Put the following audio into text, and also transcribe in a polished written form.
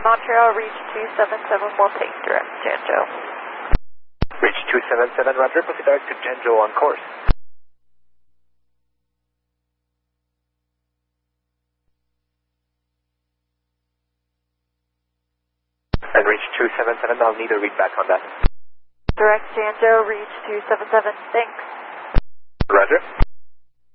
Montreal, reach 277, will take direct Janjo. Reach 277, roger, proceed direct to Janjo on course. And reach 277, I'll need a read back on that. Direct Janjo, reach 277, thanks. Roger.